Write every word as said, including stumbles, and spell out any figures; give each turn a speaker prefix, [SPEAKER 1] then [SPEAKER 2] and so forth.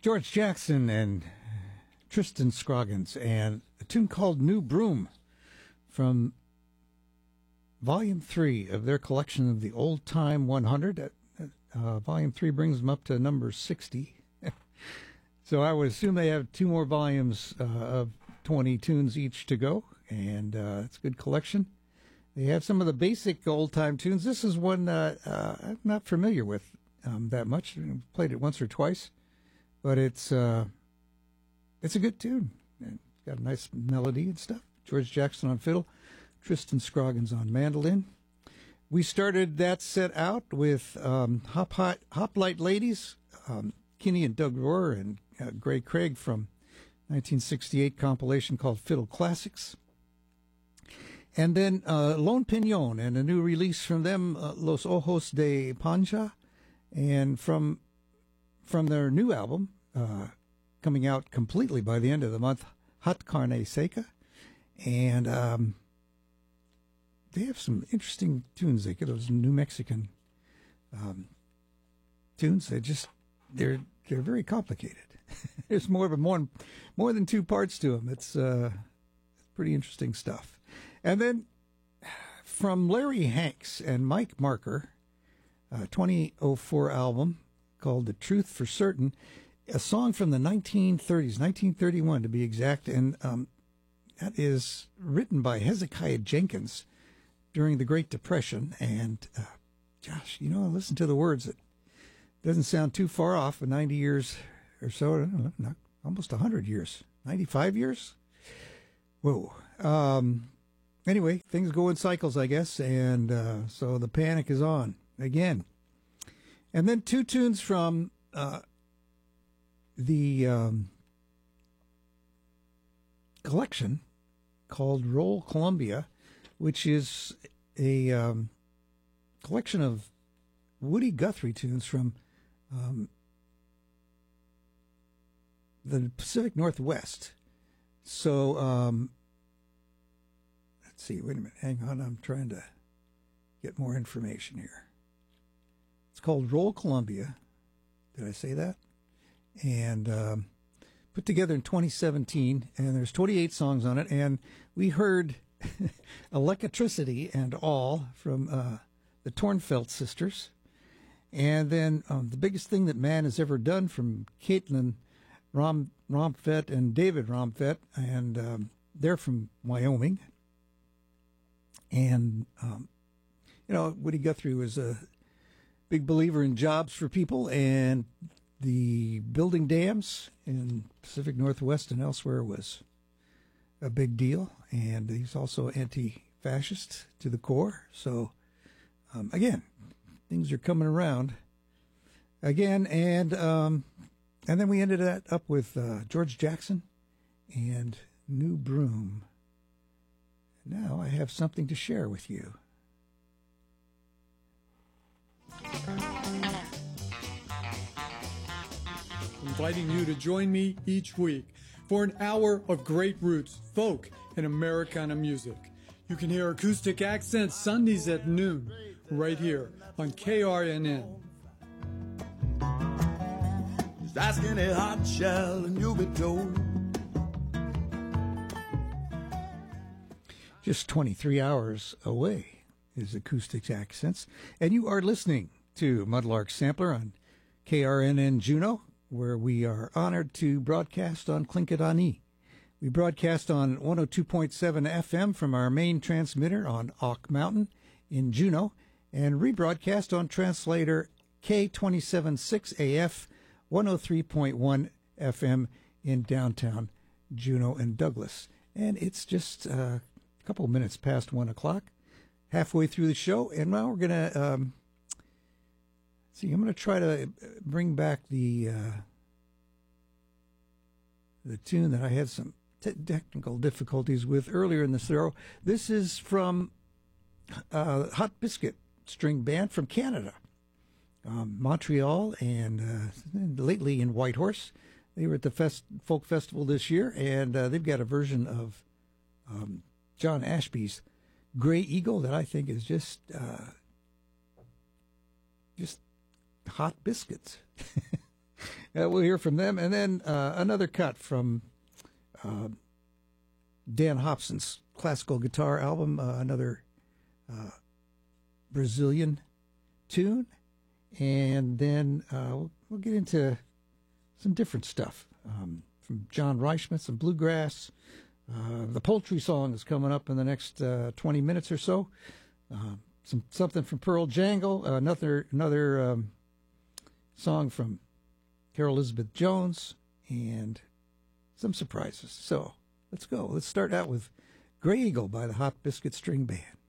[SPEAKER 1] George Jackson and Tristan Scroggins, and a tune called New Broom from Volume three of their collection of the Old Time one hundred. Uh, volume three brings them up to number sixty. So I would assume they have two more volumes uh, of twenty tunes each to go, and uh, it's a good collection. They have some of the basic old-time tunes. This is one uh, uh, I'm not familiar with um, that much. I've played it once or twice, but it's uh, it's a good tune. It's got a nice melody and stuff. George Jackson on fiddle, Tristan Scroggins on mandolin. We started that set out with um, Hop Hot, Hoplite Ladies, um, Kinney and Doug Rohrer and uh, Gray Craig from nineteen sixty-eight compilation called Fiddle Classics. And then uh, Lone Pinon and a new release from them, uh, Los Ojos de Panja, and from from their new album, uh, coming out completely by the end of the month, Hot Carne Seca. And um, they have some interesting tunes. They get those New Mexican um, tunes. They just they're they're very complicated. There's more of a more more than two parts to them. It's uh, pretty interesting stuff. And then from Larry Hanks and Mike Marker, a twenty oh four album called The Truth for Certain, a song from the nineteen thirties, nineteen thirty-one to be exact, and um, that is written by Hezekiah Jenkins during the Great Depression. And uh, gosh, you know, listen to the words. It doesn't sound too far off, ninety years or so, I don't know, not, almost one hundred years, ninety-five years? Whoa. Um, anyway, things go in cycles, I guess, and uh, so the panic is on again. And then two tunes from uh, the um, collection called Roll Columbia, which is a um, collection of Woody Guthrie tunes from um, the Pacific Northwest. So, um, let's see, wait a minute, hang on, I'm trying to get more information here. It's called Roll Columbia. Did I say that? And um, put together in twenty seventeen, and there's twenty-eight songs on it, and we heard Electricity and All from uh, the Tornfelt Sisters. And then um, the biggest thing that man has ever done from Caitlin Rom, Romfet and David Romfet, and um, they're from Wyoming. And, um, you know, Woody Guthrie was a big believer in jobs for people, and the building dams in Pacific Northwest and elsewhere was a big deal. And he's also anti-fascist to the core. So, um, again, things are coming around again. And um, and then we ended that up with uh, George Jackson and New Broom. Now I have something to share with you.
[SPEAKER 2] Inviting you to join me each week for an hour of great roots, folk, and Americana music. You can hear acoustic accents Sundays at noon, right here on K R N N.
[SPEAKER 3] Just ask any hot shell and you'll be told.
[SPEAKER 1] Just twenty-three hours away is Acoustics Accents, and you are listening to Mudlark Sampler on K R N N Juneau, where we are honored to broadcast on Tlingit-ani. We broadcast on one oh two point seven F M from our main transmitter on Auk Mountain in Juneau, and rebroadcast on translator K twenty-seven point six A F, one oh three point one F M in downtown Juneau and Douglas. And it's just uh, a couple of minutes past one o'clock, halfway through the show, and now we're going to, um, see, I'm going to try to bring back the uh, the tune that I had some te- technical difficulties with earlier in the show. This is from uh, Hot Biscuit String Band from Canada, um, Montreal, and uh, lately in Whitehorse. They were at the fest- folk festival this year, and uh, they've got a version of um, John Ashby's Gray Eagle that I think is just uh, just hot biscuits. uh, we'll hear from them. And then uh, another cut from uh, Dan Hobson's classical guitar album, uh, another uh, Brazilian tune. And then uh, we'll, we'll get into some different stuff um, from John Reichman, some bluegrass. Uh, the Poultry Song is coming up in the next uh, twenty minutes or so. Uh, some something from Pearl Jangle, uh, another another um, song from Carol Elizabeth Jones, and some surprises. So let's go. Let's start out with Gray Eagle by the Hot Biscuit String Band.